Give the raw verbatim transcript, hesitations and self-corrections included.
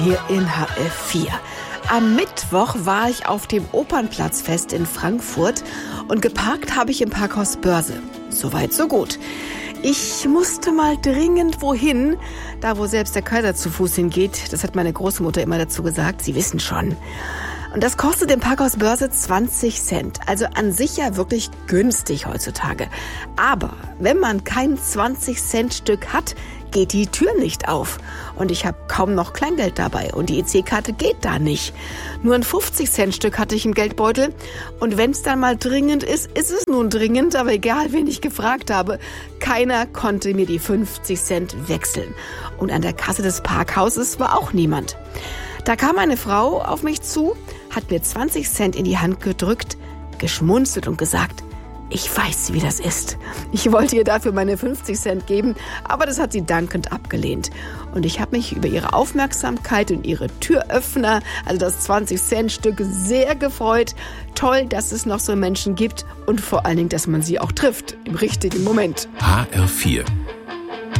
Hier in H F vier. Am Mittwoch war ich auf dem Opernplatzfest in Frankfurt und geparkt habe ich im Parkhaus Börse. Soweit, so gut. Ich musste mal dringend wohin, da wo selbst der Kaiser zu Fuß hingeht. Das hat meine Großmutter immer dazu gesagt, Sie wissen schon. Und das kostet im Parkhaus Börse zwanzig Cent. Also an sich ja wirklich günstig heutzutage. Aber wenn man kein zwanzig Cent Stück hat, geht die Tür nicht auf. Und ich habe kaum noch Kleingeld dabei und die E C-Karte geht da nicht. Nur ein fünfzig Cent Stück hatte ich im Geldbeutel. Und wenn es dann mal dringend ist, ist es nun dringend, aber egal, wen ich gefragt habe, keiner konnte mir die fünfzig Cent wechseln. Und an der Kasse des Parkhauses war auch niemand. Da kam eine Frau auf mich zu, hat mir zwanzig Cent in die Hand gedrückt, geschmunzelt und gesagt, ich weiß, wie das ist. Ich wollte ihr dafür meine fünfzig Cent geben, aber das hat sie dankend abgelehnt. Und ich habe mich über ihre Aufmerksamkeit und ihre Türöffner, also das zwanzig Cent Stück, sehr gefreut. Toll, dass es noch so Menschen gibt und vor allen Dingen, dass man sie auch trifft im richtigen Moment. H R vier